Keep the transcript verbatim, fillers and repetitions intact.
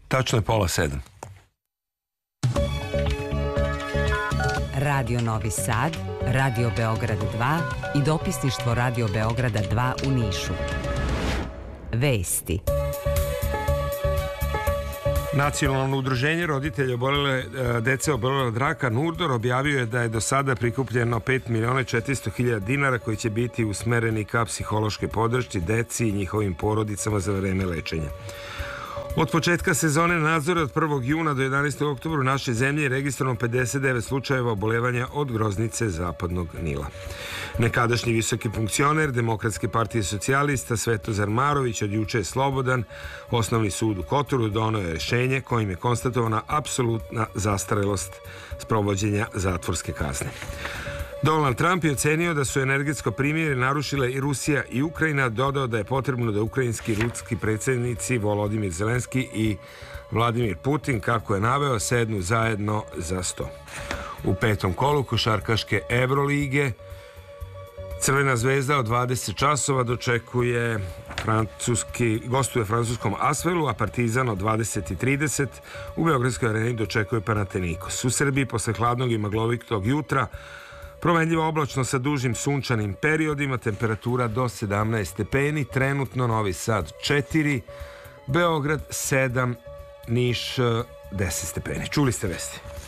Tačno je pola sedam. Radio Novi Sad, Radio Beograd dva i dopisništvo Radio Beograda dva u Nišu. Vesti. Nacionalno udruženje roditelja obolele, dece obolele od raka Nurdor objavio je da je do sada prikupljeno pet miliona četiristo hiljada dinara koji će biti usmereni ka psihološkoj podršci deci i njihovim porodicama za vreme lečenja. Od početka sezone nadzora od prvog juna do jedanaestog oktobra u našoj zemlji je registrovano pedeset devet slučajeva obolevanja od groznice zapadnog Nila. Nekadašnji visoki funkcioner Demokratske partije socijalista Svetozar Marović od juče je slobodan. Osnovni sud u Kotoru doneo je rješenje kojim je konstatovana apsolutna zastarelost sprovođenja zatvorske kazne. Donald Trump je ocenio da su energetsko primirje narušile i Rusija i Ukrajina, dodao da je potrebno da ukrajinski i ruski predsjednici Volodimir Zelenski i Vladimir Putin, kako je naveo, sednu zajedno za sto. U petom kolu košarkaške Evrolige Crvena zvezda od dvadeset časova dočekuje francuski, gostuje francuskom Asvelu, a Partizan od dvadeset i trideset u Beogradskoj areni dočekuje Panathinaikos. U Srbiji posle hladnog i maglovitog jutra promenljivo oblačno sa dužim sunčanim periodima, temperatura do sedamnaest stepeni, trenutno Novi Sad četiri, Beograd sedam, Niš deset stepeni. Čuli ste vesti.